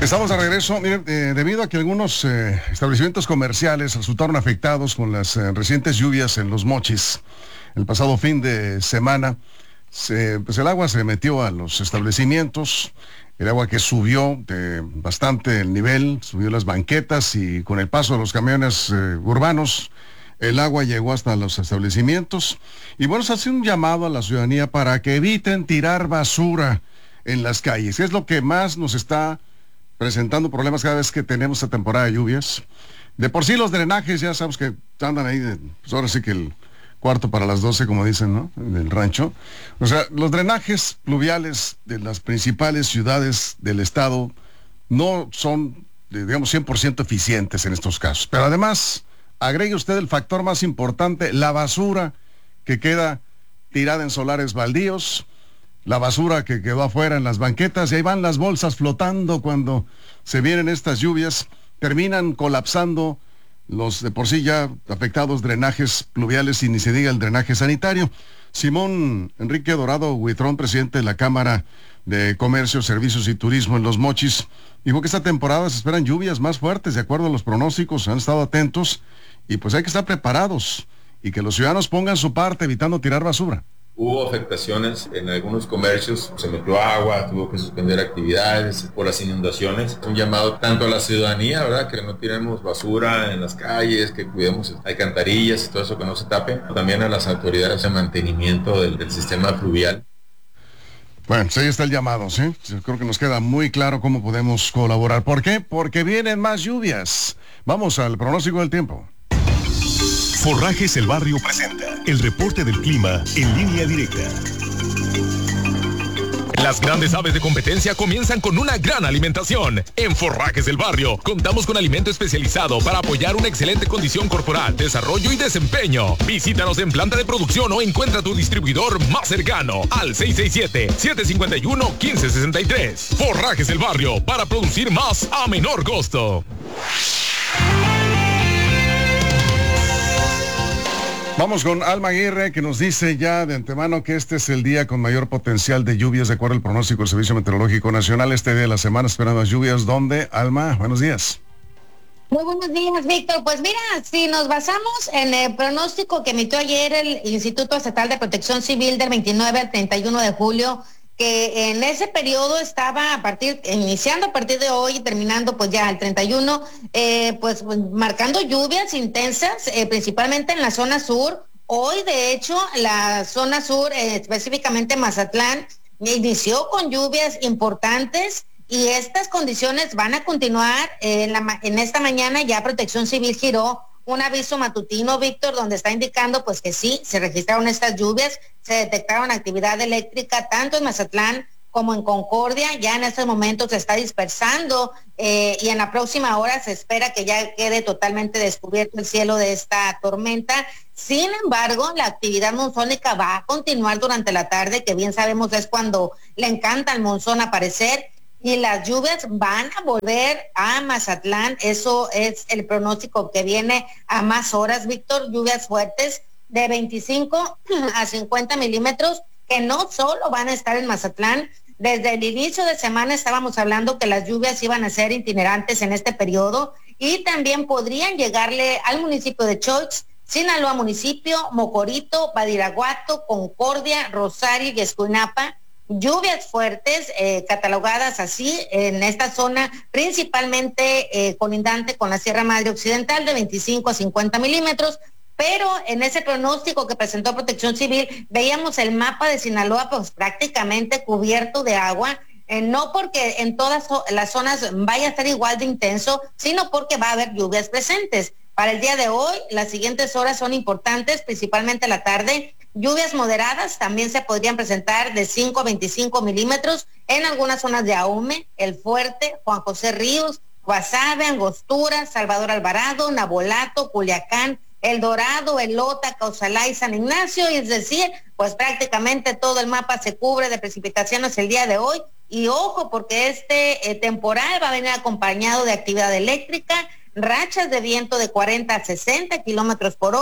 Estamos de regreso. Miren, debido a que algunos establecimientos comerciales resultaron afectados con las recientes lluvias en Los Mochis, el pasado fin de semana, pues el agua se metió a los establecimientos, el agua que subió bastante el nivel, subió las banquetas y con el paso de los camiones urbanos, el agua llegó hasta los establecimientos. Y bueno, se hace un llamado a la ciudadanía para que eviten tirar basura en las calles. Es lo que más nos está presentando problemas cada vez que tenemos esta temporada de lluvias. De por sí los drenajes, ya sabemos que andan ahí, pues ahora sí que el cuarto para las 12, como dicen, ¿no? En el rancho. O sea, los drenajes pluviales de las principales ciudades del estado no son, digamos, 100% eficientes en estos casos. Pero además, agregue usted el factor más importante, la basura que queda tirada en solares baldíos, la basura que quedó afuera en las banquetas, y ahí van las bolsas flotando cuando se vienen estas lluvias, terminan colapsando los de por sí ya afectados drenajes pluviales y ni se diga el drenaje sanitario. Simón Enrique Dorado Huitrón, presidente de la Cámara de Comercio, Servicios y Turismo en Los Mochis, dijo que esta temporada se esperan lluvias más fuertes de acuerdo a los pronósticos, han estado atentos y pues hay que estar preparados y que los ciudadanos pongan su parte evitando tirar basura. Hubo afectaciones en algunos comercios, se metió agua, tuvo que suspender actividades por las inundaciones. Un llamado tanto a la ciudadanía, ¿verdad? Que no tiremos basura en las calles, que cuidemos alcantarillas y todo eso, que no se tape. También a las autoridades de mantenimiento del sistema fluvial. Bueno, pues ahí está el llamado, ¿sí? Yo creo que nos queda muy claro cómo podemos colaborar. ¿Por qué? Porque vienen más lluvias. Vamos al pronóstico del tiempo. Forrajes El Barrio presenta el reporte del clima en línea directa. Las grandes aves de competencia comienzan con una gran alimentación. En Forrajes El Barrio contamos con alimento especializado para apoyar una excelente condición corporal, desarrollo y desempeño. Visítanos en planta de producción o encuentra tu distribuidor más cercano al 667-751-1563. Forrajes El Barrio, para producir más a menor costo. Vamos con Alma Aguirre, que nos dice ya de antemano que este es el día con mayor potencial de lluvias, de acuerdo al pronóstico del Servicio Meteorológico Nacional. Este día de la semana esperando las lluvias. ¿Dónde, Alma? Buenos días. Muy buenos días, Víctor. Pues mira, si nos basamos en el pronóstico que emitió ayer el Instituto Estatal de Protección Civil del 29 al 31 de julio, que en ese periodo estaba iniciando a partir de hoy y terminando pues ya el 31, pues marcando lluvias intensas, principalmente en la zona sur. Hoy, de hecho, la zona sur, específicamente Mazatlán, inició con lluvias importantes y estas condiciones van a continuar. En esta mañana ya Protección Civil giró un aviso matutino, Víctor, donde está indicando pues que sí, se registraron estas lluvias, se detectaron actividad eléctrica tanto en Mazatlán como en Concordia. Ya en estos momentos se está dispersando y en la próxima hora se espera que ya quede totalmente descubierto el cielo de esta tormenta. Sin embargo, la actividad monzónica va a continuar durante la tarde, que bien sabemos es cuando le encanta al monzón aparecer. Y las lluvias van a volver a Mazatlán. Eso es el pronóstico que viene a más horas, Víctor. Lluvias fuertes de 25 a 50 milímetros, que no solo van a estar en Mazatlán. Desde el inicio de semana estábamos hablando que las lluvias iban a ser itinerantes en este periodo y también podrían llegarle al municipio de Choix, Sinaloa municipio, Mocorito, Badiraguato, Concordia, Rosario y Escuinapa. Lluvias fuertes, catalogadas así en esta zona, principalmente colindante con la Sierra Madre Occidental, de 25 a 50 milímetros, pero en ese pronóstico que presentó Protección Civil veíamos el mapa de Sinaloa pues prácticamente cubierto de agua, no porque en todas las zonas vaya a estar igual de intenso, sino porque va a haber lluvias presentes. Para el día de hoy, las siguientes horas son importantes, principalmente la tarde. Lluvias moderadas también se podrían presentar de 5 a 25 milímetros en algunas zonas de Ahome, El Fuerte, Juan José Ríos, Guasave, Angostura, Salvador Alvarado, Nabolato, Culiacán, El Dorado, Elota, Causalá y San Ignacio. Y es decir, pues prácticamente todo el mapa se cubre de precipitaciones el día de hoy. Y ojo, porque este temporal va a venir acompañado de actividad eléctrica, rachas de viento de 40 a 60 kilómetros por hora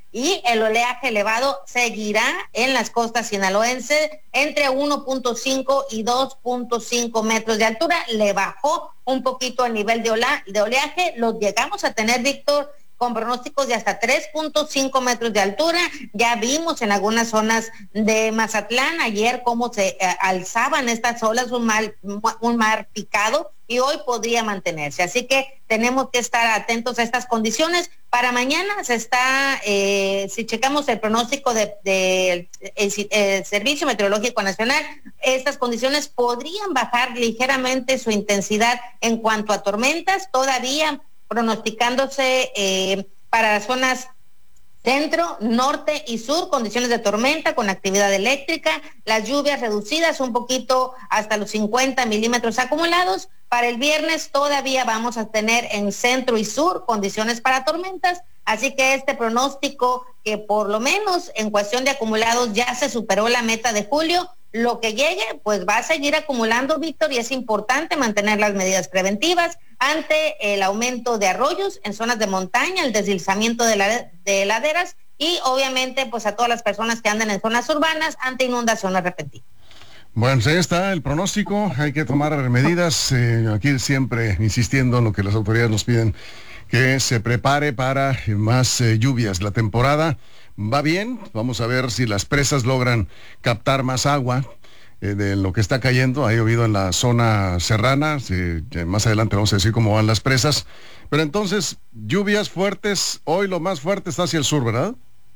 y el oleaje elevado seguirá en las costas sinaloenses entre 1.5 y 2.5 metros de altura. Le bajó un poquito el nivel de oleaje, lo llegamos a tener, Víctor, con pronósticos de hasta 3.5 metros de altura. Ya vimos en algunas zonas de Mazatlán ayer cómo se alzaban estas olas, un mar picado, y hoy podría mantenerse. Así que tenemos que estar atentos a estas condiciones. Para mañana se está, si checamos el pronóstico del Servicio Meteorológico Nacional, estas condiciones podrían bajar ligeramente su intensidad en cuanto a tormentas, todavía pronosticándose para las zonas centro, norte y sur, condiciones de tormenta con actividad eléctrica, las lluvias reducidas un poquito hasta los 50 milímetros acumulados. Para el viernes todavía vamos a tener en centro y sur condiciones para tormentas, así que este pronóstico, que por lo menos en cuestión de acumulados ya se superó la meta de julio, lo que llegue pues va a seguir acumulando, Víctor, y es importante mantener las medidas preventivas ante el aumento de arroyos en zonas de montaña, el deslizamiento de laderas y obviamente pues a todas las personas que andan en zonas urbanas ante inundaciones repentinas. Bueno, ahí está el pronóstico, hay que tomar medidas, aquí siempre insistiendo en lo que las autoridades nos piden, que se prepare para más lluvias. La temporada va bien, vamos a ver si las presas logran captar más agua de lo que está cayendo. Ha llovido en la zona serrana, más adelante vamos a decir cómo van las presas, pero entonces lluvias fuertes, hoy lo más fuerte está hacia el sur, ¿verdad?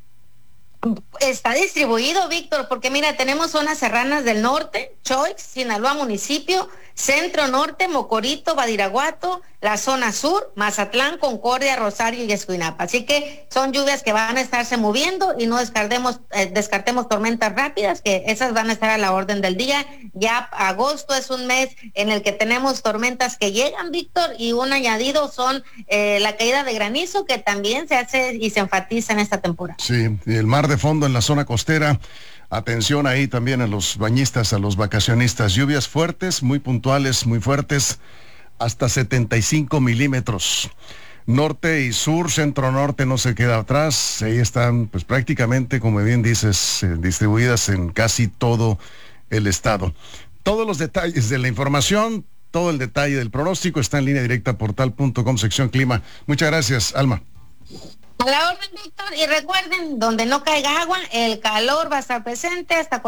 Está distribuido, Víctor, porque mira, tenemos zonas serranas del norte, Choix, Sinaloa municipio, centro norte, Mocorito, Badiraguato, la zona sur, Mazatlán, Concordia, Rosario y Escuinapa. Así que son lluvias que van a estarse moviendo y no descartemos tormentas rápidas, que esas van a estar a la orden del día. Ya agosto es un mes en el que tenemos tormentas que llegan, Víctor, y un añadido son la caída de granizo, que también se hace y se enfatiza en esta temporada. Sí, y el mar de fondo en la zona costera. Atención ahí también a los bañistas, a los vacacionistas. Lluvias fuertes, muy puntuales, muy fuertes, hasta 75 milímetros. Norte y sur, centro norte no se queda atrás. Ahí están, pues prácticamente, como bien dices, distribuidas en casi todo el estado. Todos los detalles de la información, todo el detalle del pronóstico está en línea directa portal.com, sección clima. Muchas gracias, Alma. A la orden, Víctor, y recuerden, donde no caiga agua, el calor va a estar presente hasta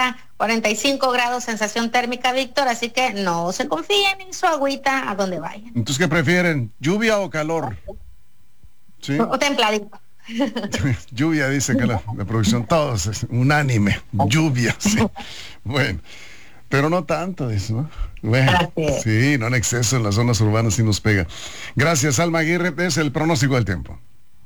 45 grados, sensación térmica, Víctor, así que no se confíen en su agüita a donde vayan. Entonces, ¿qué prefieren? ¿Lluvia o calor? ¿Sí? O templadito. Lluvia, dice que la producción, todos es unánime, lluvia, sí. Bueno, pero no tanto eso, ¿no? Bueno, sí, no en exceso, en las zonas urbanas sí nos pega. Gracias, Alma Aguirre, es el pronóstico del tiempo.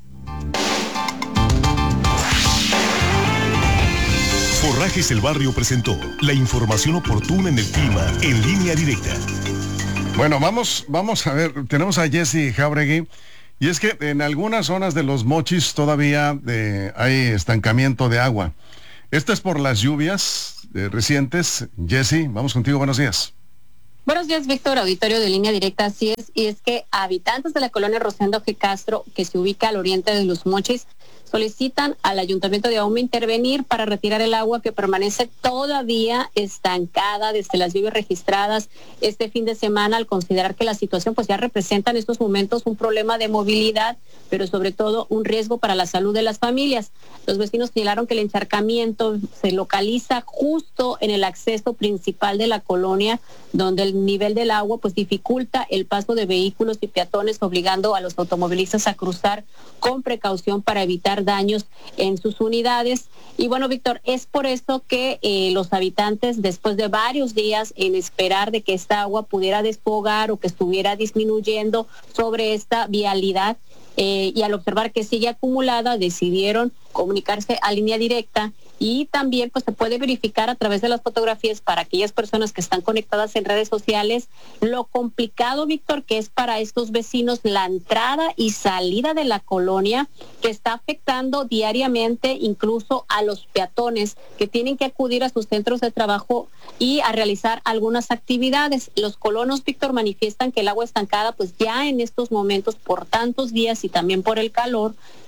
Forrajes El Barrio presentó la información oportuna en el clima en línea directa. Bueno, vamos a ver, tenemos a Jesse Jauregui, y es que en algunas zonas de los Mochis todavía hay estancamiento de agua. Esto es por las lluvias recientes. Jesse, vamos contigo, buenos días. Buenos días, Víctor, auditorio de línea directa, así es, y es que habitantes de la colonia Rosendo G. Castro, que se ubica al oriente de los Mochis, solicitan al Ayuntamiento de Ahome intervenir para retirar el agua que permanece todavía estancada desde las lluvias registradas este fin de semana, al considerar que la situación pues ya representa en estos momentos un problema de movilidad, pero sobre todo un riesgo para la salud de las familias. Los vecinos señalaron que el encharcamiento se localiza justo en el acceso principal de la colonia, donde el nivel del agua pues dificulta el paso de vehículos y peatones, obligando a los automovilistas a cruzar con precaución para evitar daños en sus unidades. Y bueno, Víctor, es por eso que los habitantes, después de varios días en esperar de que esta agua pudiera desfogar o que estuviera disminuyendo sobre esta vialidad, y al observar que sigue acumulada, decidieron comunicarse a línea directa, y también pues se puede verificar a través de las fotografías para aquellas personas que están conectadas en redes sociales lo complicado, Víctor, que es para estos vecinos la entrada y salida de la colonia, que está afectando diariamente incluso a los peatones que tienen que acudir a sus centros de trabajo y a realizar algunas actividades. Los colonos, Víctor, manifiestan que el agua estancada pues ya en estos momentos por tantos días y también por el calor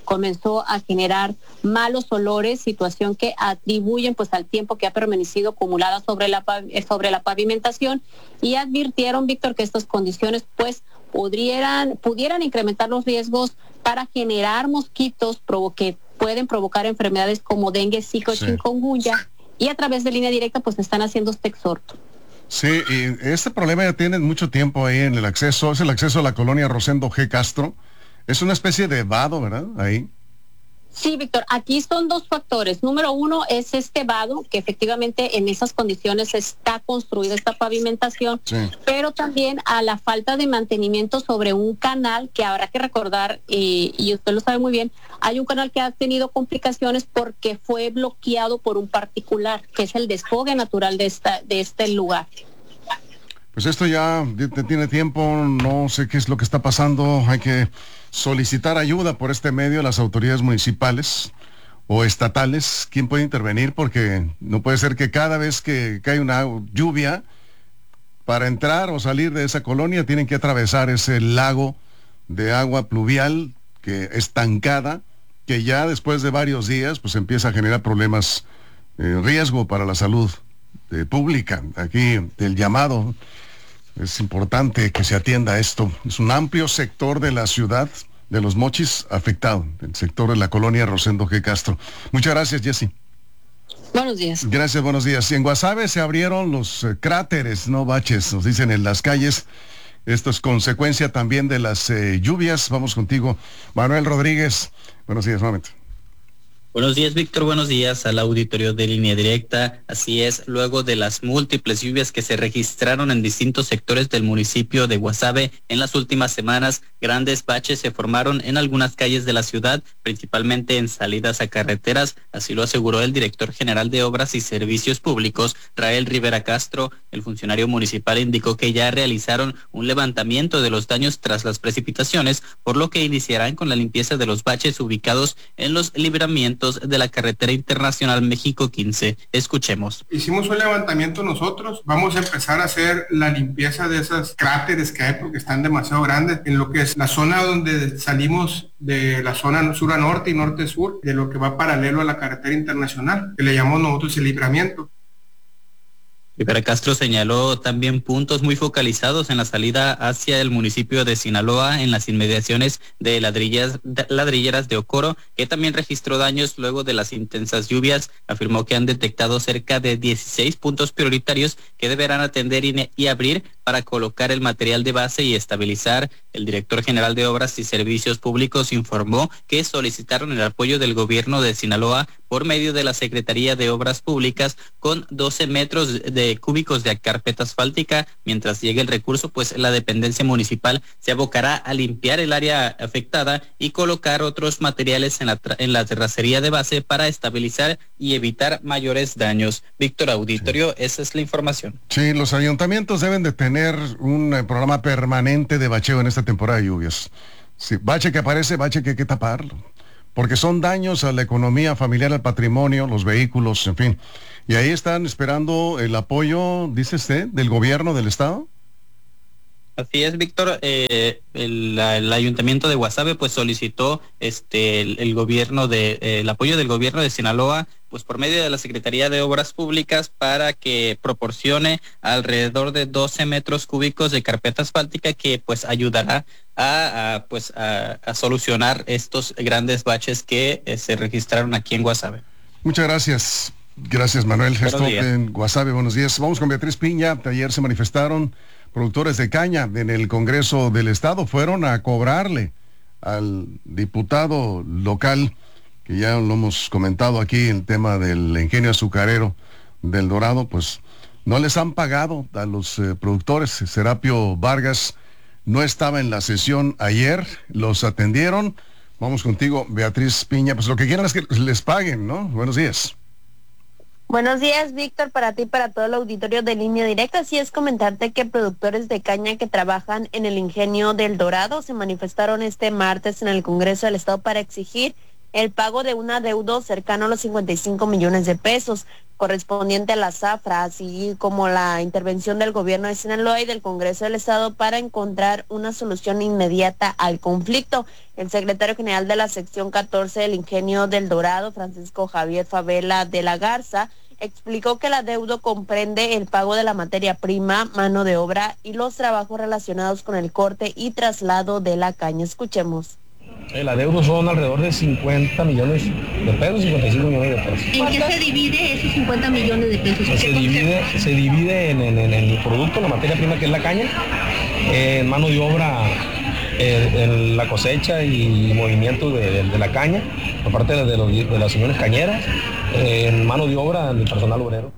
comenzó a generar malos olores, situación que atribuyen pues al tiempo que ha permanecido acumulada sobre la pavimentación, y advirtieron, Víctor, que estas condiciones pues pudieran incrementar los riesgos para generar mosquitos que pueden provocar enfermedades como dengue, zika, chikungunya, y a través de Línea Directa pues están haciendo este exhorto. Sí, y este problema ya tiene mucho tiempo ahí en el acceso, es el acceso a la colonia Rosendo G. Castro. Es una especie de vado, ¿verdad? Ahí. Sí, Víctor, aquí son dos factores. Número uno es este vado, que efectivamente en esas condiciones está construida esta pavimentación, pero también a la falta de mantenimiento sobre un canal que habrá que recordar, y usted lo sabe muy bien, hay un canal que ha tenido complicaciones porque fue bloqueado por un particular, que es el desfogue natural de este lugar. Pues esto ya tiene tiempo, no sé qué es lo que está pasando, hay que solicitar ayuda por este medio a las autoridades municipales o estatales. ¿Quién puede intervenir? Porque no puede ser que cada vez que cae una lluvia, para entrar o salir de esa colonia tienen que atravesar ese lago de agua pluvial que estancada, que ya después de varios días pues empieza a generar problemas, riesgo para la salud pública. Aquí el llamado, es importante que se atienda esto. Es un amplio sector de la ciudad de Los Mochis afectado, el sector de la colonia Rosendo G. Castro. Muchas gracias, Jessy. Buenos días. Gracias, buenos días. Y en Guasave se abrieron los cráteres, no baches, nos dicen en las calles. Esto es consecuencia también de las lluvias. Vamos contigo, Manuel Rodríguez. Buenos días, nuevamente. Buenos días, Víctor. Buenos días al auditorio de Línea Directa. Así es, luego de las múltiples lluvias que se registraron en distintos sectores del municipio de Guasave en las últimas semanas, grandes baches se formaron en algunas calles de la ciudad, principalmente en salidas a carreteras. Así lo aseguró el director general de Obras y Servicios Públicos, Rael Rivera Castro. El funcionario municipal indicó que ya realizaron un levantamiento de los daños tras las precipitaciones, por lo que iniciarán con la limpieza de los baches ubicados en los libramientos de la carretera internacional México 15. Escuchemos. Hicimos un levantamiento nosotros, vamos a empezar a hacer la limpieza de esos cráteres que hay porque están demasiado grandes en lo que es la zona donde salimos de la zona sur a norte y norte-sur, de lo que va paralelo a la carretera internacional, que le llamamos nosotros el libramiento. Rivera Castro señaló también puntos muy focalizados en la salida hacia el municipio de Sinaloa, en las inmediaciones de ladrilleras de Ocoro, que también registró daños luego de las intensas lluvias. Afirmó que han detectado cerca de 16 puntos prioritarios que deberán atender y abrir para colocar el material de base y estabilizar. El director general de Obras y Servicios Públicos informó que solicitaron el apoyo del gobierno de Sinaloa por medio de la Secretaría de Obras Públicas con 12 metros cúbicos de carpeta asfáltica. Mientras llegue el recurso, pues la dependencia municipal se abocará a limpiar el área afectada y colocar otros materiales en la terracería de base para estabilizar y evitar mayores daños. Víctor, auditorio, esa es la información. Sí, los ayuntamientos deben de tener un programa permanente de bacheo en esta temporada de lluvias. Sí, bache que aparece, bache que hay que taparlo, porque son daños a la economía familiar, al patrimonio, los vehículos, en fin. Y ahí están esperando el apoyo, dice usted, del gobierno del estado. Así es, Víctor. El ayuntamiento de Guasave pues solicitó el apoyo del gobierno de Sinaloa, pues por medio de la Secretaría de Obras Públicas, para que proporcione alrededor de 12 metros cúbicos de carpeta asfáltica que pues ayudará a solucionar estos grandes baches que se registraron aquí en Guasave. Muchas gracias. Gracias, Manuel. Esto en Guasave, buenos días. Vamos con Beatriz Piña. Ayer se manifestaron productores de caña en el Congreso del Estado. Fueron a cobrarle al diputado local, que ya lo hemos comentado aquí, el tema del ingenio azucarero del Dorado, pues no les han pagado a los productores. Serapio Vargas no estaba en la sesión ayer, los atendieron. Vamos contigo, Beatriz Piña. Pues lo que quieran es que les paguen, ¿no? Buenos días. Buenos días, Víctor, para ti y para todo el auditorio de Línea Directa. Así es, comentarte que productores de caña que trabajan en el ingenio del Dorado se manifestaron este martes en el Congreso del Estado para exigir el pago de un adeudo cercano a los 55 millones de pesos, correspondiente a la zafra, así como la intervención del gobierno de Sinaloa y del Congreso del Estado para encontrar una solución inmediata al conflicto. El secretario general de la sección 14 del Ingenio del Dorado, Francisco Javier Favela de la Garza, explicó que el adeudo comprende el pago de la materia prima, mano de obra y los trabajos relacionados con el corte y traslado de la caña. Escuchemos. El adeudo son alrededor de 50 millones de pesos, 55 millones de pesos. ¿En qué se divide esos 50 millones de pesos? Se divide en el producto, la materia prima que es la caña, en mano de obra, en la cosecha y movimiento de la caña, por parte de las uniones cañeras, en mano de obra, en el personal obrero.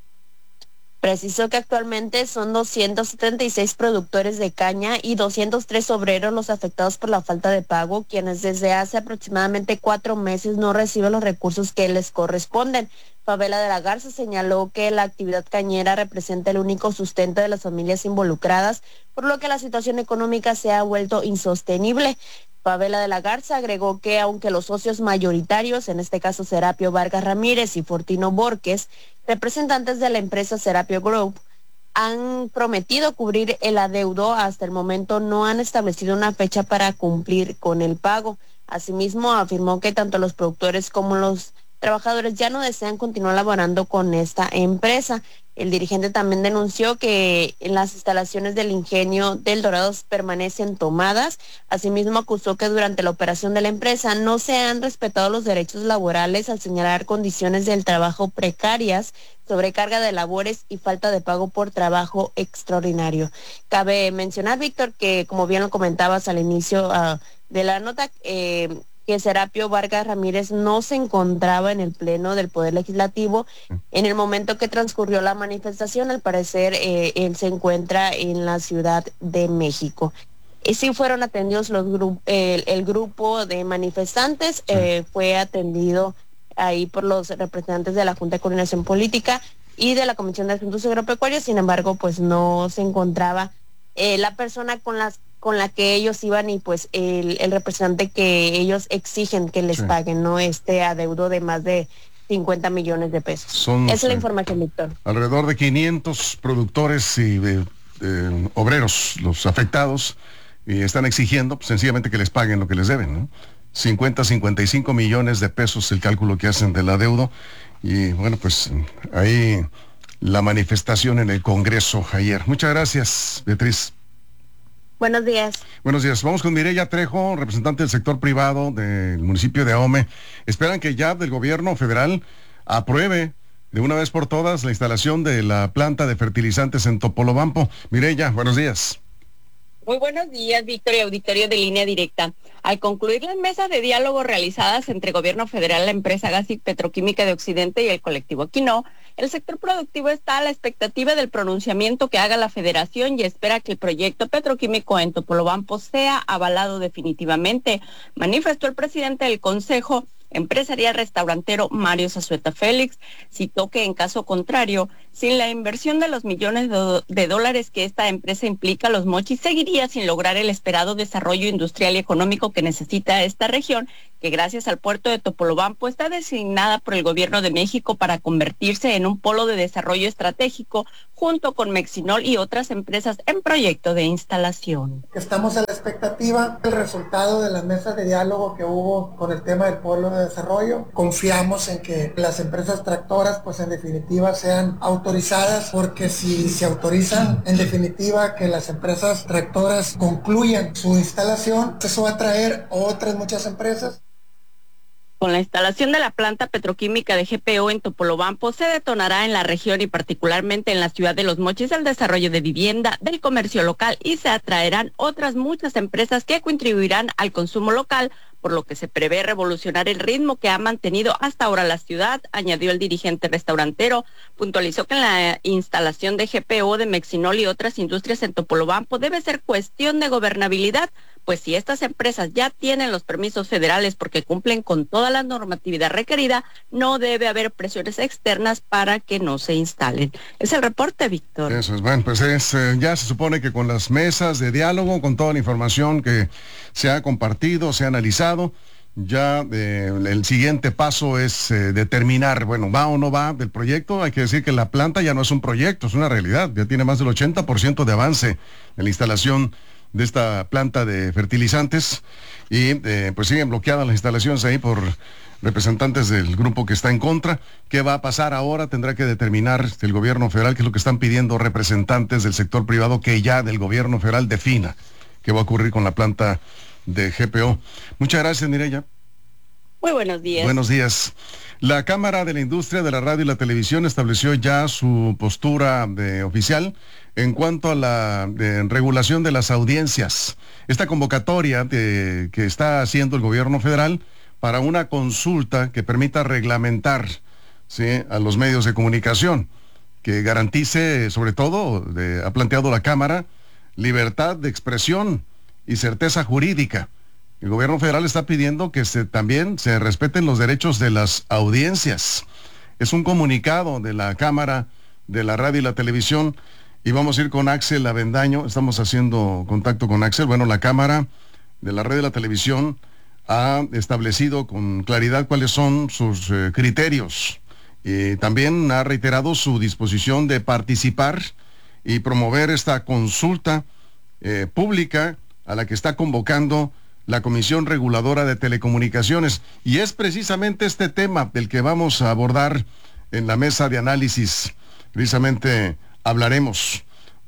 Precisó que actualmente son 276 productores de caña y 203 obreros los afectados por la falta de pago, quienes desde hace aproximadamente 4 meses no reciben los recursos que les corresponden. Favela de la Garza señaló que la actividad cañera representa el único sustento de las familias involucradas, por lo que la situación económica se ha vuelto insostenible. Favela de la Garza agregó que aunque los socios mayoritarios, en este caso Serapio Vargas Ramírez y Fortino Borges, representantes de la empresa Serapio Group, han prometido cubrir el adeudo, hasta el momento no han establecido una fecha para cumplir con el pago. Asimismo, afirmó que tanto los productores como los trabajadores ya no desean continuar laborando con esta empresa. El dirigente también denunció que las instalaciones del Ingenio del Dorado permanecen tomadas. Asimismo, acusó que durante la operación de la empresa no se han respetado los derechos laborales al señalar condiciones del trabajo precarias, sobrecarga de labores y falta de pago por trabajo extraordinario. Cabe mencionar, Víctor, que como bien lo comentabas al inicio de la nota, que Serapio Vargas Ramírez no se encontraba en el Pleno del Poder Legislativo en el momento que transcurrió la manifestación. Al parecer, él se encuentra en la Ciudad de México. Y sí fueron atendidos el grupo de manifestantes, fue atendido ahí por los representantes de la Junta de Coordinación Política y de la Comisión de Asuntos Agropecuarios. Sin embargo, pues no se encontraba la persona con la que ellos iban y pues el representante que ellos exigen que les paguen, ¿no? Este adeudo de más de 50 millones de pesos. Esa es la información, Víctor. Alrededor de 500 productores y obreros, los afectados, y están exigiendo pues, sencillamente que les paguen lo que les deben, ¿no? 55 millones de pesos el cálculo que hacen del adeudo. Y bueno, pues ahí la manifestación en el Congreso ayer. Muchas gracias, Beatriz. Buenos días. Buenos días. Vamos con Mireya Trejo, representante del sector privado del municipio de Ahome. Esperan que ya del gobierno federal apruebe de una vez por todas la instalación de la planta de fertilizantes en Topolobampo. Mireya, buenos días. Muy buenos días, Víctor y auditorio de Línea Directa. Al concluir las mesas de diálogo realizadas entre Gobierno Federal, la empresa Gas y Petroquímica de Occidente y el colectivo Quino, el sector productivo está a la expectativa del pronunciamiento que haga la Federación y espera que el proyecto petroquímico en Topolobampo sea avalado definitivamente, manifestó el presidente del Consejo Empresarial Restaurantero Mario Zazueta Félix. Citó que en caso contrario, sin la inversión de los millones de dólares que esta empresa implica, Los Mochis seguiría sin lograr el esperado desarrollo industrial y económico que necesita esta región, que gracias al puerto de Topolobampo está designada por el gobierno de México para convertirse en un polo de desarrollo estratégico junto con Mexinol y otras empresas en proyecto de instalación. Estamos a la expectativa del resultado de las mesas de diálogo que hubo con el tema del polo de desarrollo. Confiamos en que las empresas tractoras pues en definitiva sean autorizadas, porque si se autorizan en definitiva que las empresas tractoras concluyan su instalación, eso va a atraer otras muchas empresas. Con la instalación de la planta petroquímica de GPO en Topolobampo se detonará en la región y particularmente en la ciudad de Los Mochis el desarrollo de vivienda, del comercio local y se atraerán otras muchas empresas que contribuirán al consumo local, por lo que se prevé revolucionar el ritmo que ha mantenido hasta ahora la ciudad, añadió el dirigente restaurantero. Puntualizó que la instalación de GPO, de Mexinol y otras industrias en Topolobampo debe ser cuestión de gobernabilidad, pues si estas empresas ya tienen los permisos federales porque cumplen con toda la normatividad requerida, no debe haber presiones externas para que no se instalen. Es el reporte, Víctor. Eso es, bueno, pues ya se supone que con las mesas de diálogo, con toda la información que se ha compartido, se ha analizado, ya el siguiente paso es determinar, bueno, va o no va del proyecto. Hay que decir que la planta ya no es un proyecto, es una realidad. Ya tiene más del 80% de avance en la instalación de esta planta de fertilizantes y pues siguen bloqueadas las instalaciones ahí por representantes del grupo que está en contra. ¿Qué va a pasar ahora? Tendrá que determinar el gobierno federal, que es lo que están pidiendo representantes del sector privado, que ya del gobierno federal defina qué va a ocurrir con la planta de GPO. Muchas gracias, Mireya. Muy buenos días. Buenos días. La Cámara de la Industria de la Radio y la Televisión estableció ya su postura oficial en cuanto a la regulación de las audiencias. Esta convocatoria que está haciendo el gobierno federal para una consulta que permita reglamentar, ¿sí?, a los medios de comunicación, que garantice, sobre todo, ha planteado la Cámara, libertad de expresión y certeza jurídica. El gobierno federal está pidiendo que también se respeten los derechos de las audiencias. Es un comunicado de la Cámara de la Radio y la Televisión y vamos a ir con Axel Avendaño. Estamos haciendo contacto con Axel. Bueno, la Cámara de la Radio y la Televisión ha establecido con claridad cuáles son sus criterios y también ha reiterado su disposición de participar y promover esta consulta pública a la que está convocando la Comisión Reguladora de Telecomunicaciones. Y es precisamente este tema del que vamos a abordar en la mesa de análisis. Precisamente hablaremos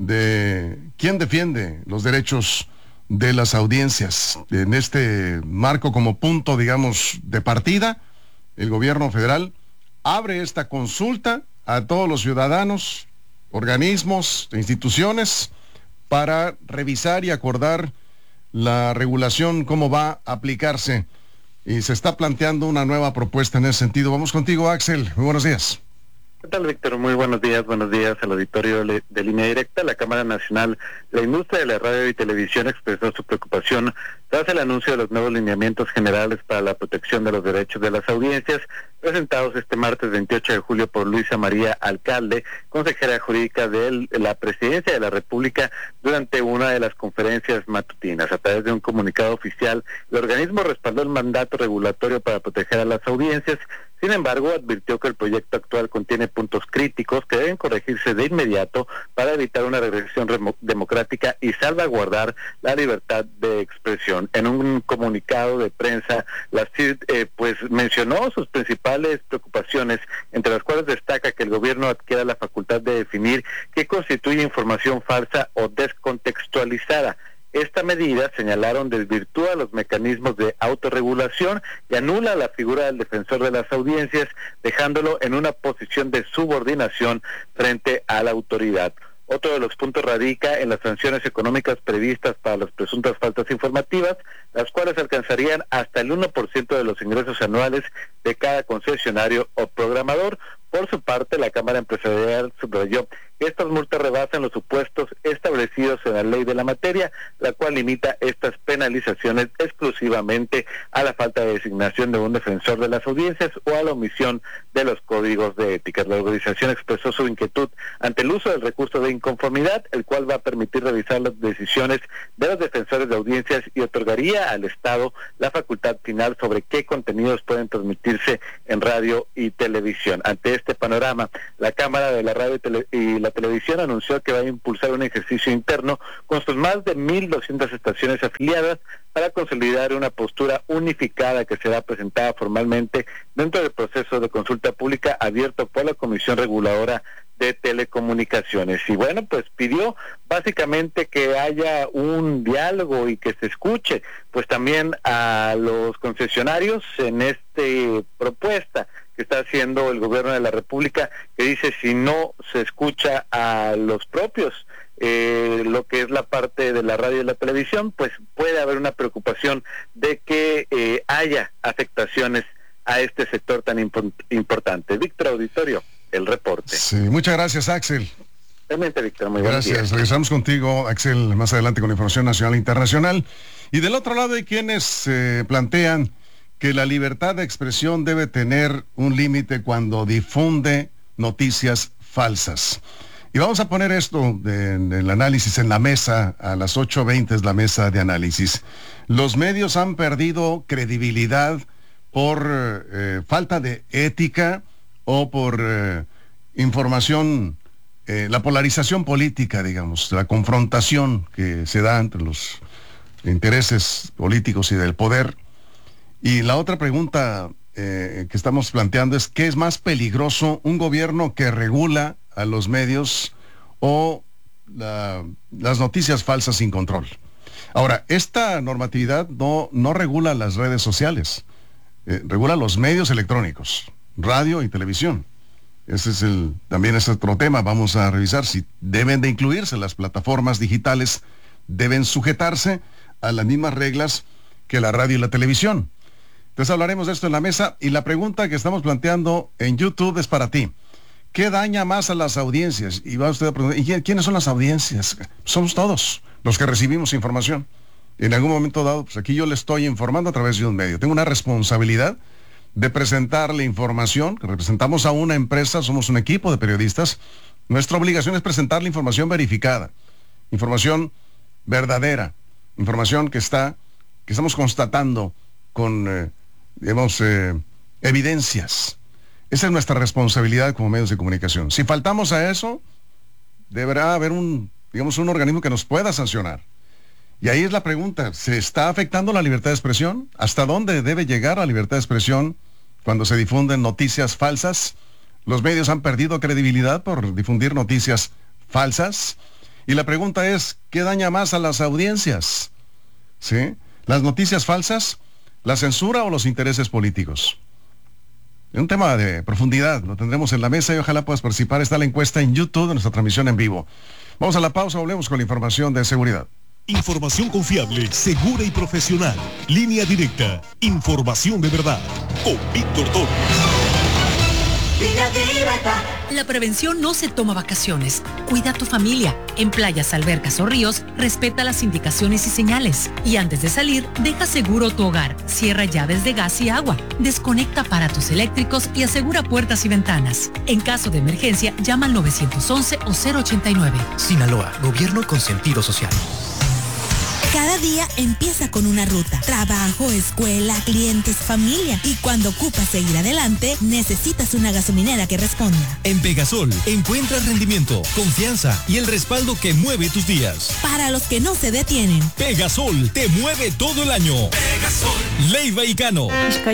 de quién defiende los derechos de las audiencias. En este marco, como punto, digamos, de partida, el gobierno federal abre esta consulta a todos los ciudadanos, organismos, instituciones, para revisar y acordar la regulación, cómo va a aplicarse. Y se está planteando una nueva propuesta en ese sentido. Vamos contigo, Axel. Muy buenos días. ¿Qué tal, Víctor? Muy buenos días al auditorio de Línea Directa. La Cámara Nacional de la Industria de la Radio y Televisión expresó su preocupación tras el anuncio de los nuevos lineamientos generales para la protección de los derechos de las audiencias, presentados este martes 28 de julio por Luisa María Alcalde, consejera jurídica de la Presidencia de la República, durante una de las conferencias matutinas. A través de un comunicado oficial, el organismo respaldó el mandato regulatorio para proteger a las audiencias. Sin embargo, advirtió que el proyecto actual contiene puntos críticos que deben corregirse de inmediato para evitar una regresión democrática y salvaguardar la libertad de expresión. En un comunicado de prensa, la CID mencionó sus principales preocupaciones, entre las cuales destaca que el gobierno adquiera la facultad de definir qué constituye información falsa o descontextualizada. Esta medida, señalaron, desvirtúa los mecanismos de autorregulación y anula la figura del defensor de las audiencias, dejándolo en una posición de subordinación frente a la autoridad. Otro de los puntos radica en las sanciones económicas previstas para las presuntas faltas informativas, las cuales alcanzarían hasta el 1% de los ingresos anuales de cada concesionario o programador. Por su parte, la Cámara Empresarial subrayó que estas multas rebasan los supuestos establecidos en la ley de la materia, la cual limita estas penalizaciones exclusivamente a la falta de designación de un defensor de las audiencias o a la omisión de los códigos de ética. La organización expresó su inquietud ante el uso del recurso de inconformidad, el cual va a permitir revisar las decisiones de los defensores de audiencias y otorgaría al Estado la facultad final sobre qué contenidos pueden transmitirse en radio y televisión. Ante este panorama, la Cámara de la Radio y la Televisión anunció que va a impulsar un ejercicio interno con sus más de 1.200 estaciones afiliadas para consolidar una postura unificada que será presentada formalmente dentro del proceso de consulta pública abierto por la Comisión Reguladora de Telecomunicaciones. Y bueno, pues pidió básicamente que haya un diálogo y que se escuche pues también a los concesionarios en esta propuesta que está haciendo el gobierno de la República, que dice si no se escucha a los propios lo que es la parte de la radio y la televisión, pues puede haber una preocupación de que haya afectaciones a este sector tan importante. Víctor, auditorio, el reporte. Sí, muchas gracias, Axel. Realmente, Víctor, muy buenos días. Gracias. Regresamos contigo, Axel, más adelante con información nacional e internacional. Y del otro lado hay quienes plantean que la libertad de expresión debe tener un límite cuando difunde noticias falsas. Y vamos a poner esto en el análisis en la mesa, a las 8:20 es la mesa de análisis. Los medios han perdido credibilidad por falta de ética o por información, la polarización política, digamos, la confrontación que se da entre los intereses políticos y del poder. Y la otra pregunta que estamos planteando es, ¿qué es más peligroso, un gobierno que regula a los medios o las noticias falsas sin control? Ahora, esta normatividad no regula las redes sociales, regula los medios electrónicos, radio y televisión. También es otro tema. Vamos a revisar si deben de incluirse las plataformas digitales, deben sujetarse a las mismas reglas que la radio y la televisión. Entonces hablaremos de esto en la mesa, y la pregunta que estamos planteando en YouTube es para ti. ¿Qué daña más a las audiencias? Y va usted a preguntar, ¿y quiénes son las audiencias? Somos todos los que recibimos información. En algún momento dado, pues aquí yo le estoy informando a través de un medio. Tengo una responsabilidad de presentarle información. Representamos a una empresa, somos un equipo de periodistas. Nuestra obligación es presentarle información verificada, información verdadera, información que estamos constatando con, evidencias. Esa es nuestra responsabilidad como medios de comunicación. Si faltamos a eso, deberá haber un organismo que nos pueda sancionar. Y ahí es la pregunta, ¿se está afectando la libertad de expresión? ¿Hasta dónde debe llegar la libertad de expresión cuando se difunden noticias falsas? Los medios han perdido credibilidad por difundir noticias falsas. Y la pregunta es, ¿qué daña más a las audiencias? ¿Sí? ¿Las noticias falsas, la censura o los intereses políticos? Es un tema de profundidad, lo tendremos en la mesa y ojalá puedas participar. Está la encuesta en YouTube de nuestra transmisión en vivo. Vamos a la pausa, volvemos con la información de seguridad. Información confiable, segura y profesional. Línea Directa. Información de verdad. Con Víctor Torres. La prevención no se toma vacaciones. Cuida a tu familia. En playas, albercas o ríos, respeta las indicaciones y señales. Y antes de salir, deja seguro tu hogar. Cierra llaves de gas y agua. Desconecta aparatos eléctricos y asegura puertas y ventanas. En caso de emergencia, llama al 911 o 089. Sinaloa, gobierno con sentido social. Cada día empieza con una ruta. Trabajo, escuela, clientes, familia. Y cuando ocupas seguir adelante, necesitas una gasolinera que responda. En Pegasol encuentras rendimiento, confianza y el respaldo que mueve tus días. Para los que no se detienen. Pegasol te mueve todo el año. Pegasol. Leiva y Cano.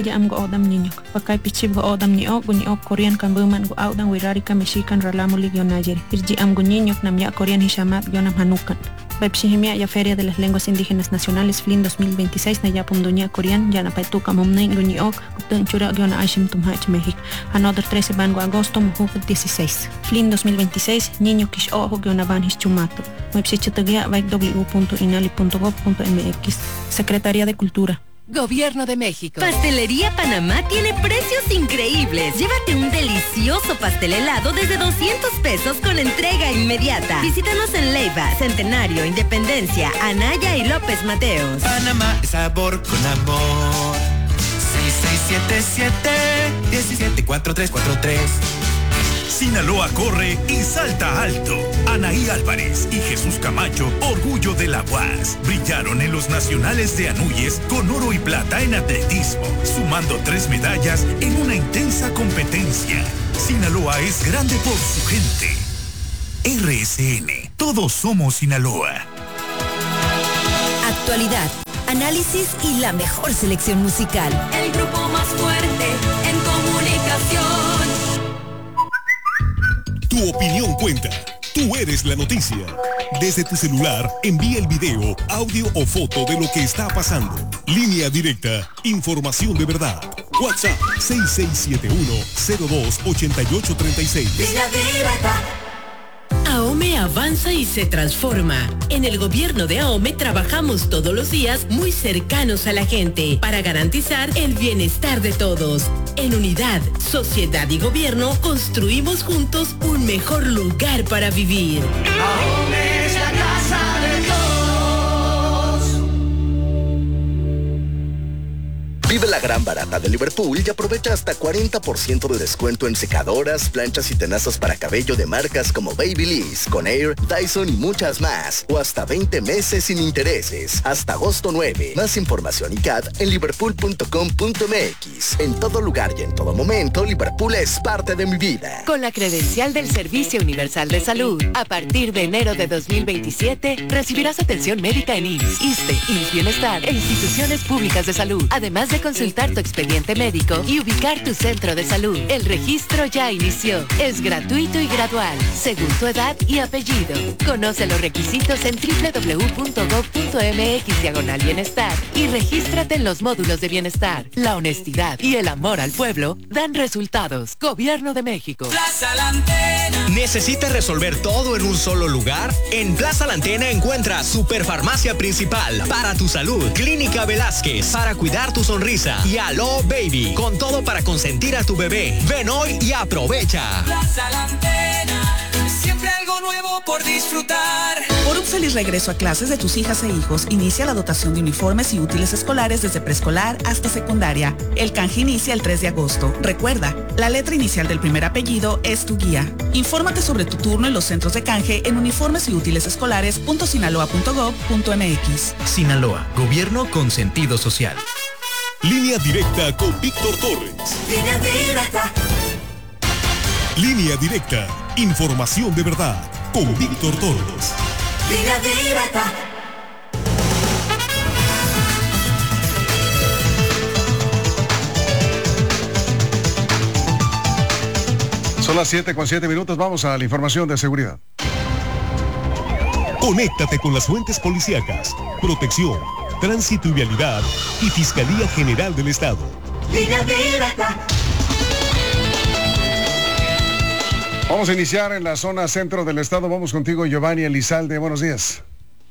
Pepsihimia ya Feria de las Lenguas Indígenas Nacionales FLIN 2026 na yapum dunia Korean ya na paituka momneng guniok kutun chura giona Ashim Tumhach México. Another 13 bango agosto mujuk 16. FLIN 2026 niño kish ojo giona banhis chumato. Website www.inali.gov.mx. Secretaría de Cultura. Gobierno de México. Pastelería Panamá tiene precios increíbles. Llévate un delicioso pastel helado desde 200 pesos con entrega inmediata. Visítanos en Leiva, Centenario, Independencia, Anaya y López Mateos. Panamá es sabor con amor. 6677-174343. Sinaloa corre y salta alto. Anaí Álvarez y Jesús Camacho, orgullo de la UAS, brillaron en los nacionales de Anuyes con oro y plata en atletismo, sumando 3 medallas en una intensa competencia. Sinaloa es grande por su gente. RSN, todos somos Sinaloa. Actualidad, análisis y la mejor selección musical. El grupo más fuerte en comunicación. Tu opinión cuenta. Tú eres la noticia. Desde tu celular, envía el video, audio o foto de lo que está pasando. Línea Directa. Información de verdad. WhatsApp 6671-028836. Línea Directa. AOME avanza y se transforma. En el gobierno de AOME trabajamos todos los días muy cercanos a la gente para garantizar el bienestar de todos. En unidad, sociedad y gobierno construimos juntos un mejor lugar para vivir. AOME es la casa de todos. Vive la la gran barata de Liverpool y aprovecha hasta 40% de descuento en secadoras, planchas y tenazas para cabello de marcas como Babyliss, Conair, Dyson y muchas más. O hasta 20 meses sin intereses. Hasta agosto 9. Más información y CAT en liverpool.com.mx. En todo lugar y en todo momento, Liverpool es parte de mi vida. Con la credencial del Servicio Universal de Salud, a partir de enero de 2027, recibirás atención médica en IMSS, ISSSTE, IMSS Bienestar e instituciones públicas de salud, además de consultar tu expediente médico y ubicar tu centro de salud. El registro ya inició. Es gratuito y gradual, según tu edad y apellido. Conoce los requisitos en www.gov.mx/bienestar y regístrate en los módulos de bienestar. La honestidad y el amor al pueblo dan resultados. Gobierno de México. Plaza La Antena. ¿Necesitas resolver todo en un solo lugar? En Plaza La Antena encuentras Superfarmacia Principal para tu salud, Clínica Velázquez para cuidar tu sonrisa y Alo Baby con todo para consentir a tu bebé. Ven hoy y aprovecha. Plaza La Antena, siempre algo nuevo por disfrutar. Por un feliz regreso a clases de tus hijas e hijos, inicia la dotación de uniformes y útiles escolares desde preescolar hasta secundaria. El canje inicia el 3 de agosto. Recuerda, la letra inicial del primer apellido es tu guía. Infórmate sobre tu turno en los centros de canje en uniformes y útiles escolares.sinaloa.gov.mx. Sinaloa, gobierno con sentido social. Línea directa con Víctor Torres. Línea directa. Línea directa. Información de verdad con Víctor Torres. Línea directa. Son las 7:07. Vamos a la información de seguridad. Conéctate con las fuentes policíacas, protección, tránsito y vialidad y Fiscalía General del Estado. Línea directa. Vamos a iniciar en la zona centro del estado. Vamos contigo, Giovanni Elizalde. Buenos días.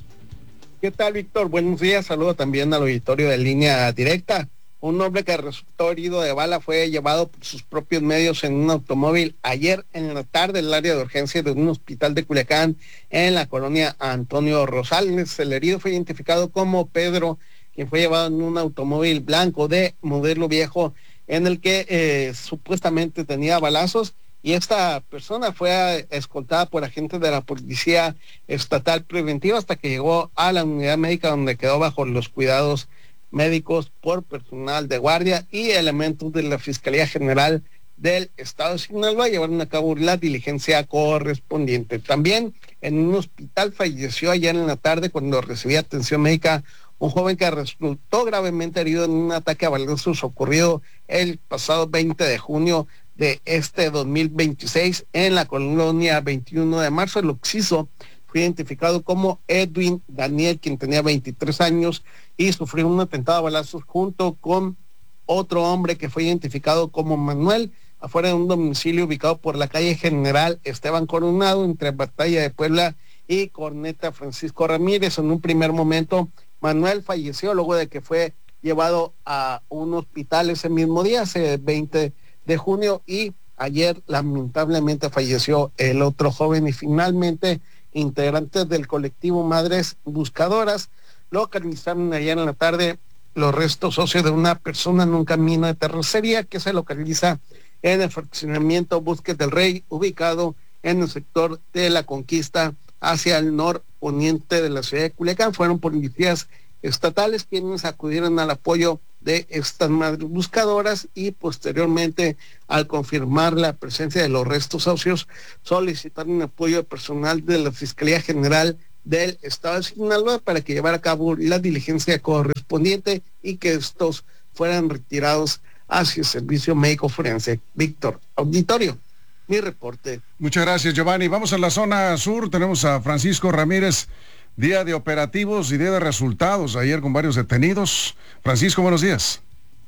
¿Qué tal, Víctor? Buenos días. Saludo también al auditorio de Línea Directa. Un hombre que resultó herido de bala fue llevado por sus propios medios en un automóvil ayer en la tarde en el área de urgencia de un hospital de Culiacán en la colonia Antonio Rosales. El herido fue identificado como Pedro, quien fue llevado en un automóvil blanco de modelo viejo en el que supuestamente tenía balazos. Y esta persona fue escoltada por agentes de la Policía Estatal Preventiva hasta que llegó a la unidad médica, donde quedó bajo los cuidados médicos por personal de guardia y elementos de la Fiscalía General del Estado de Sinaloa. Llevaron a cabo la diligencia correspondiente. También en un hospital falleció ayer en la tarde, cuando recibía atención médica, un joven que resultó gravemente herido en un ataque a balazos ocurrido el pasado 20 de junio de este 2026 en la colonia 21 de marzo. El occiso fue identificado como Edwin Daniel, quien tenía 23 años y sufrió un atentado a balazos junto con otro hombre que fue identificado como Manuel, afuera de un domicilio ubicado por la calle General Esteban Coronado, entre Batalla de Puebla y Corneta Francisco Ramírez. En un primer momento, Manuel falleció luego de que fue llevado a un hospital ese mismo día, ese 20 de junio, y ayer lamentablemente falleció el otro joven. Y finalmente, integrantes del colectivo Madres Buscadoras localizaron ayer en la tarde los restos óseos de una persona en un camino de terracería que se localiza en el fraccionamiento Bosques del Rey, ubicado en el sector de La Conquista hacia el norponiente de la ciudad de Culiacán. Fueron policías estatales quienes acudieron al apoyo de estas madres buscadoras y posteriormente, al confirmar la presencia de los restos óseos, solicitaron apoyo personal de la Fiscalía General del Estado de Sinaloa para que llevara a cabo la diligencia correspondiente y que estos fueran retirados hacia el servicio médico forense. Víctor, auditorio, mi reporte. Muchas gracias, Giovanni. Vamos a la zona sur. Tenemos a Francisco Ramírez. Día de operativos y día de resultados ayer con varios detenidos. Francisco, buenos días.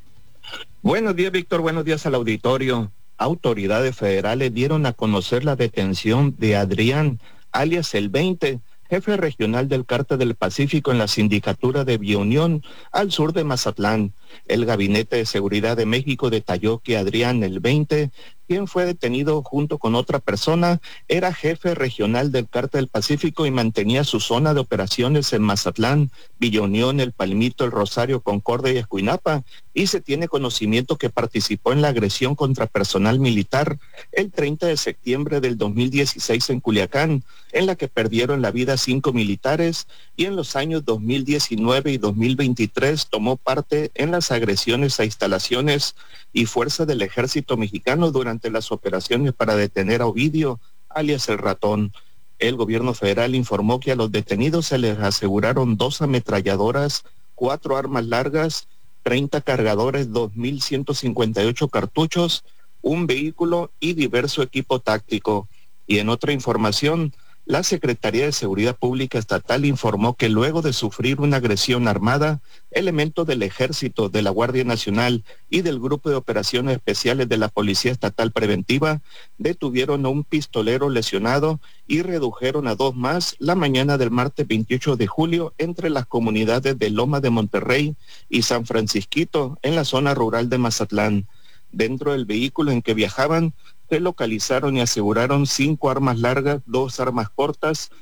Buenos días, Víctor. Buenos días al auditorio. Autoridades federales dieron a conocer la detención de Adrián, alias el 20, jefe regional del Cártel del Pacífico en la sindicatura de Biounión, al sur de Mazatlán. El Gabinete de Seguridad de México detalló que Adrián el 20 quien fue detenido junto con otra persona, era jefe regional del Cártel del Pacífico y mantenía su zona de operaciones en Mazatlán, Villa Unión, El Palmito, El Rosario, Concordia y Escuinapa, y se tiene conocimiento que participó en la agresión contra personal militar el 30 de septiembre del 2016 en Culiacán, en la que perdieron la vida 5 militares, y en los años 2019 y 2023 tomó parte en las agresiones a instalaciones y fuerzas del Ejército Mexicano durante las operaciones para detener a Ovidio, alias El Ratón. El gobierno federal informó que a los detenidos se les aseguraron 2 ametralladoras, 4 armas largas, 30 cargadores, 2.158 cartuchos, un vehículo y diverso equipo táctico. Y en otra información, la Secretaría de Seguridad Pública Estatal informó que luego de sufrir una agresión armada, elementos del Ejército, de la Guardia Nacional y del Grupo de Operaciones Especiales de la Policía Estatal Preventiva detuvieron a un pistolero lesionado y redujeron a 2 más la mañana del martes 28 de julio entre las comunidades de Loma de Monterrey y San Francisquito en la zona rural de Mazatlán. Dentro del vehículo en que viajaban, se localizaron y aseguraron 5 armas largas, 2 armas cortas,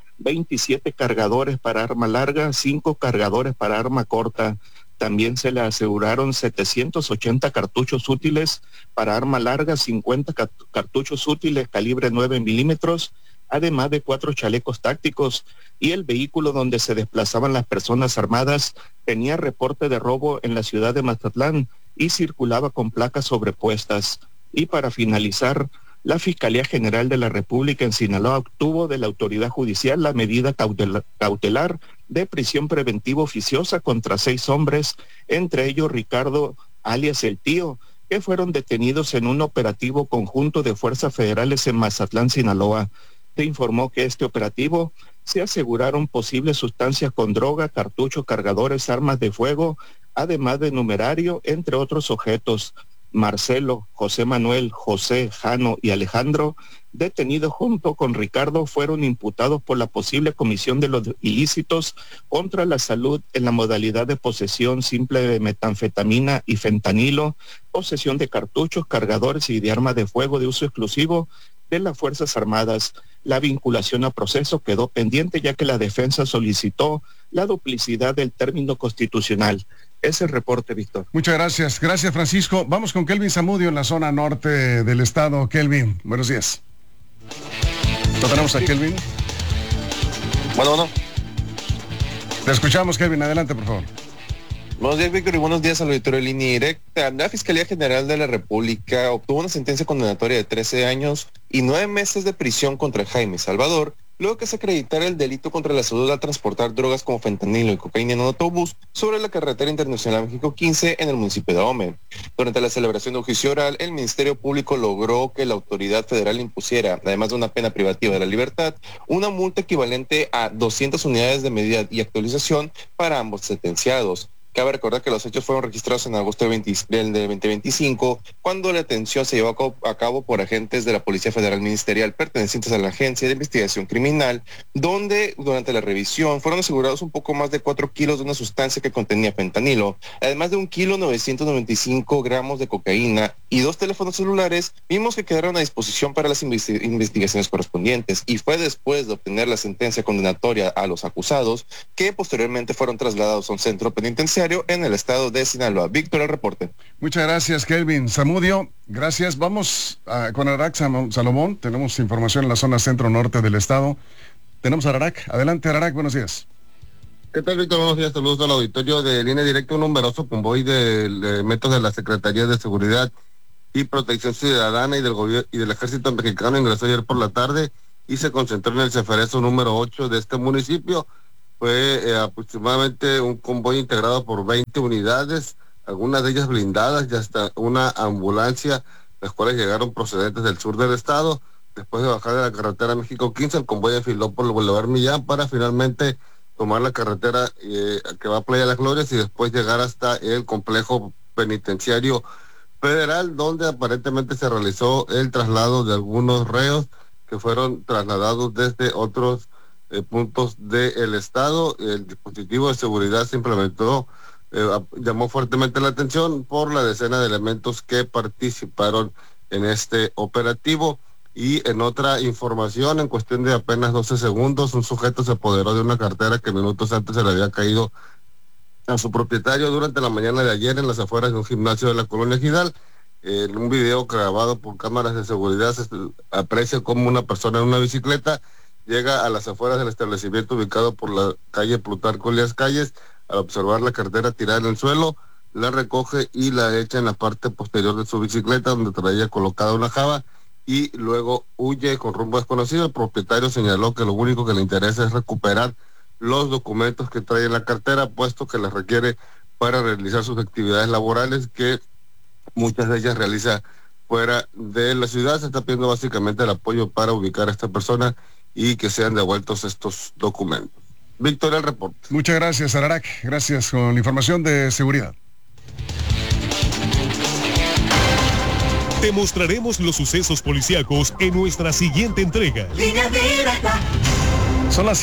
27 cargadores para arma larga, 5 cargadores para arma corta. También se le aseguraron 780 cartuchos útiles para arma larga, 50 cartuchos útiles calibre 9 milímetros, además de 4 chalecos tácticos, y el vehículo donde se desplazaban las personas armadas tenía reporte de robo en la ciudad de Mazatlán y circulaba con placas sobrepuestas. Y para finalizar, la Fiscalía General de la República en Sinaloa obtuvo de la autoridad judicial la medida cautelar de prisión preventiva oficiosa contra 6 hombres, entre ellos Ricardo, alias El Tío, que fueron detenidos en un operativo conjunto de fuerzas federales en Mazatlán, Sinaloa. Se informó que este operativo se aseguraron posibles sustancias con droga, cartuchos, cargadores, armas de fuego, además de numerario, entre otros objetos. Marcelo, José Manuel, José, Jano y Alejandro, detenidos junto con Ricardo, fueron imputados por la posible comisión de los ilícitos contra la salud en la modalidad de posesión simple de metanfetamina y fentanilo, posesión de cartuchos, cargadores y de armas de fuego de uso exclusivo de las Fuerzas Armadas. La vinculación a proceso quedó pendiente ya que la defensa solicitó la duplicidad del término constitucional. Es el reporte, Víctor. Muchas gracias. Gracias, Francisco. Vamos con Kelvin Zamudio en la zona norte del estado. Kelvin, buenos días. ¿Lo tenemos a Kelvin? Bueno. Te escuchamos, Kelvin. Adelante, por favor. Buenos días, Víctor, y buenos días al auditorio de Línea Directa. La Fiscalía General de la República obtuvo una sentencia condenatoria de 13 años y 9 meses de prisión contra Jaime Salvador, luego que se acreditara el delito contra la salud al transportar drogas como fentanilo y cocaína en un autobús sobre la carretera internacional México 15 en el municipio de Ahome. Durante la celebración de un juicio oral, el Ministerio Público logró que la autoridad federal impusiera, además de una pena privativa de la libertad, una multa equivalente a 200 unidades de medida y actualización para ambos sentenciados. Cabe recordar que los hechos fueron registrados en agosto del 2025, cuando la detención se llevó a cabo por agentes de la Policía Federal Ministerial pertenecientes a la Agencia de Investigación Criminal, donde durante la revisión fueron asegurados un poco más de 4 kilos de una sustancia que contenía fentanilo, además de 1,995 kilos de cocaína y 2 teléfonos celulares, mismos que quedaron a disposición para las investigaciones correspondientes. Y fue después de obtener la sentencia condenatoria a los acusados que posteriormente fueron trasladados a un centro penitenciario en el estado de Sinaloa. Víctor, el reporte. Muchas gracias, Kelvin Zamudio. Gracias. Vamos con Ararak Salomón. Tenemos información en la zona centro-norte del estado. Tenemos a Ararak. Adelante, Ararak. Buenos días. ¿Qué tal, Víctor? Buenos días. Saludos al auditorio de Línea Directa. Un numeroso convoy de elementos de la Secretaría de Seguridad y Protección Ciudadana y del gobierno y del Ejército Mexicano ingresó ayer por la tarde y se concentró en el Ceferezo número 8 de este municipio. Fue aproximadamente un convoy integrado por 20 unidades, algunas de ellas blindadas y hasta una ambulancia, las cuales llegaron procedentes del sur del estado. Después de bajar de la carretera México 15, el convoy enfiló por el Boulevard Millán para finalmente tomar la carretera que va a Playa Las Glorias y después llegar hasta el complejo penitenciario federal, donde aparentemente se realizó el traslado de algunos reos que fueron trasladados desde otros puntos del estado. El dispositivo de seguridad se implementó, llamó fuertemente la atención por la decena de elementos que participaron en este operativo. Y en otra información, en cuestión de apenas 12 segundos, un sujeto se apoderó de una cartera que minutos antes se le había caído a su propietario durante la mañana de ayer en las afueras de un gimnasio de la colonia Gidal. En un video grabado por cámaras de seguridad se aprecia cómo una persona en una bicicleta llega a las afueras del establecimiento ubicado por la calle Plutarco Elías Calles. Al observar la cartera tirada en el suelo, la recoge y la echa en la parte posterior de su bicicleta, donde traía colocada una java, y luego huye con rumbo desconocido. El propietario señaló que lo único que le interesa es recuperar los documentos que trae en la cartera, puesto que las requiere para realizar sus actividades laborales, que muchas de ellas realiza fuera de la ciudad. Se está pidiendo básicamente el apoyo para ubicar a esta persona y que sean devueltos estos documentos. Víctor, el reporte. Muchas gracias, Ararac. Gracias con la información de seguridad. Te mostraremos los sucesos policíacos en nuestra siguiente entrega. Línea Directa. Son las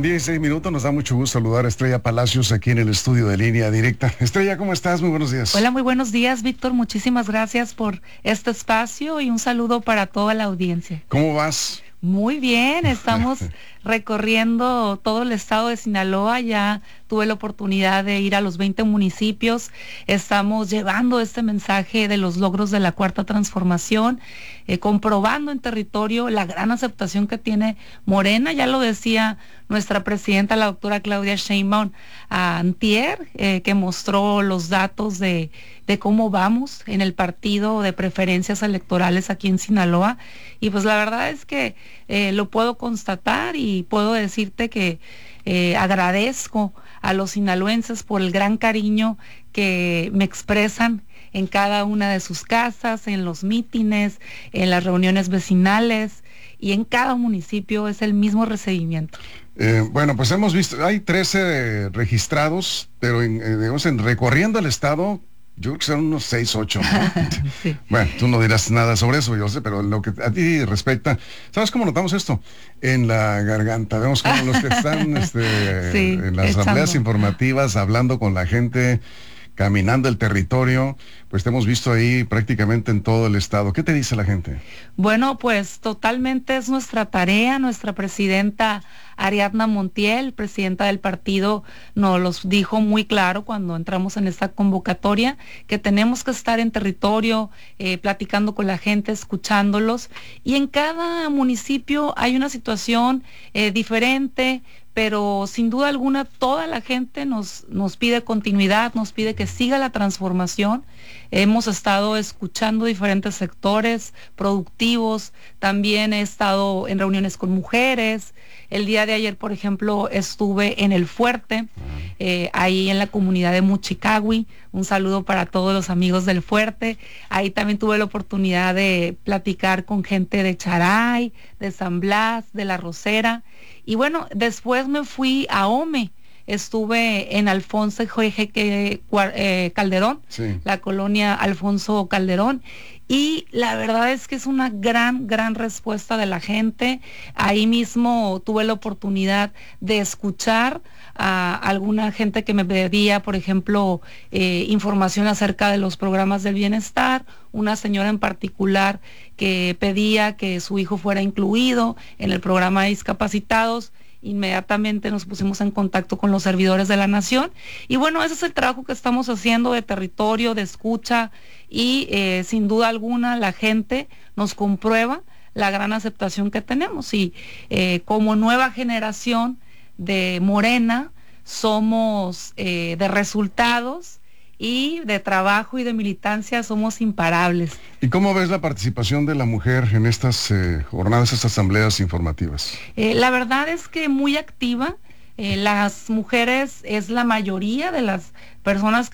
7:16. Nos da mucho gusto saludar a Estrella Palacios aquí en el estudio de Línea Directa. Estrella, ¿cómo estás? Muy buenos días. Hola, muy buenos días, Víctor. Muchísimas gracias por este espacio y un saludo para toda la audiencia. ¿Cómo vas? Muy bien, estamos recorriendo todo el estado de Sinaloa. Ya tuve la oportunidad de ir a los 20 municipios. Estamos llevando este mensaje de los logros de la Cuarta Transformación, comprobando en territorio la gran aceptación que tiene Morena. Ya lo decía nuestra presidenta, la doctora Claudia Sheinbaum, antier, que mostró los datos de cómo vamos en el partido de preferencias electorales aquí en Sinaloa. Y pues la verdad es que lo puedo constatar y puedo decirte que agradezco a los sinaloenses por el gran cariño que me expresan en cada una de sus casas, en los mítines, en las reuniones vecinales, y en cada municipio es el mismo recibimiento. Bueno, pues hemos visto, hay 13 registrados, pero digamos, recorriendo el estado, yo creo que son unos 6, 8, ¿no? Sí. Bueno, tú no dirás nada sobre eso, yo sé, pero lo que a ti respecta, ¿sabes cómo notamos esto? En la garganta, vemos como los que están sí, en las asambleas informativas, hablando con la gente, caminando el territorio, pues te hemos visto ahí prácticamente en todo el estado. ¿Qué te dice la gente? Bueno, pues totalmente es nuestra tarea. Nuestra presidenta Ariadna Montiel, presidenta del partido, nos los dijo muy claro cuando entramos en esta convocatoria, que tenemos que estar en territorio, platicando con la gente, escuchándolos, y en cada municipio hay una situación diferente, pero sin duda alguna toda la gente nos pide continuidad, nos pide que siga la transformación. Hemos estado escuchando diferentes sectores productivos, también he estado en reuniones con mujeres. El día de ayer, por ejemplo, estuve en El Fuerte, ahí en la comunidad de Muchicagui. Un saludo para todos los amigos del Fuerte. Ahí también tuve la oportunidad de platicar con gente de Charay, de San Blas, de La Rosera. Y bueno, después me fui a Ome. Estuve en Alfonso Calderón, sí, la colonia Alfonso Calderón, y la verdad es que es una gran respuesta de la gente. Ahí mismo tuve la oportunidad de escuchar a alguna gente que me pedía, por ejemplo, información acerca de los programas del bienestar, una señora en particular que pedía que su hijo fuera incluido en el programa de discapacitados. Inmediatamente nos pusimos en contacto con los servidores de la nación, y bueno, ese es el trabajo que estamos haciendo de territorio, de escucha, y sin duda alguna la gente nos comprueba la gran aceptación que tenemos, y como nueva generación de Morena somos de resultados y de trabajo y de militancia, somos imparables. ¿Y cómo ves la participación de la mujer en estas jornadas, estas asambleas informativas? La verdad es que muy activa. Las mujeres es la mayoría de las personas